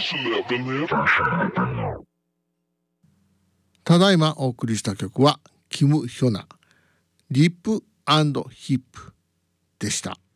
ただいまお送りした曲はキム・ヒョナ、リップ&ヒップでした。